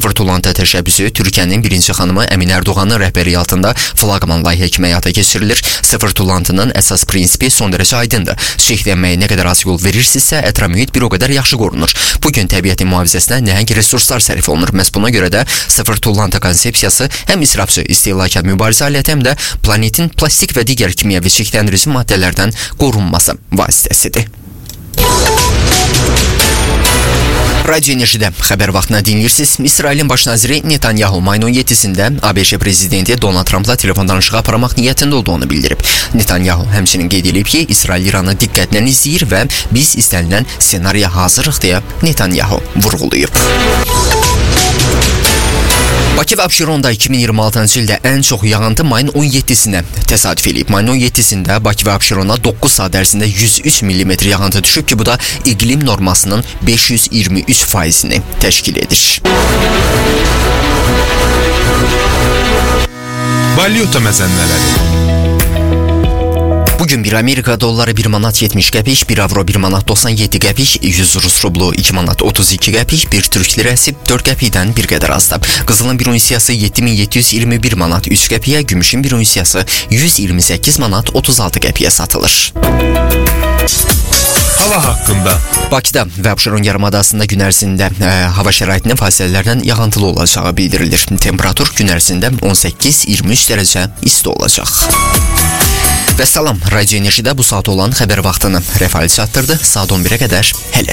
Sıfır tullantı təşəbbüsü Türkiyənin birinci xanımı Əminə Erdoğanın rəhbərliyi altında flaqman layihə kimi həyata keçirilir. Sıfır tullantının əsas prinsipi son dərəcə aydındır. Çiçəklənməyə nə qədər az yol verirsinizsə, ətraf mühit bir o qədər yaxşı qorunur. Bugün təbiətin mühafizəsinə nəhəng resurslar sərf olunur. Məhz buna görə də sıfır tullantı konsepsiyası həm israfçı istehlaka mübarizə aləti, həm də planetin plastik və digər kimyəvi çirkləndirici maddələrdən qorunması vasitəsidir. Radio Enerjidə xəbər vaxtına dinləyirsiniz. İsrailin baş naziri Netanyahu mayın 17-sində ABŞ prezidenti Donald Trumpla telefon danışığı aparmaq niyyətində olduğunu bildirib. Netanyahu həmçinin qeyd edib ki, İsrail İranı diqqətlə izləyir və biz istənilən ssenariyə hazırıq deyə Netanyahu vurğulayıb. Bakı və Abşeronda 2026-cı ildə ən çox yağıntı mayın 17-sinə təsadüf edib. Mayın 17-sində Bakı və Abşeronda 9 saat ərzində 103 mm yağıntı düşüb ki, bu da iqlim normasının 523%-ni təşkil edir. Valyuta məzənmələri. Bugün bir Amerika dolları 1 manat 70 qəpik, 1 avro 1 manat 97 qəpik, 100 Rus rublu 2 manat 32 qəpik, 1 Türk lirəsi 4 qəpikdən bir qədər azdır. Qızılın bir unsiyası 7721 manat 3 qəpiyə, gümüşün bir unsiyası 128 manat 36 qəpiyə satılır. Hava haqqında. Bakıda və Abşeron yarımadasında gün ərzində hava şəraitinin fasilələrdən yağıntılı olacağı bildirilir. Temperatur gün ərzində 18-23 dərəcə isti olacaq. Və salam, Radio Enerjidə bu saat olan xəbər vaxtını Rəfəli çatdırdı. Saat 11-ə qədər hələlik.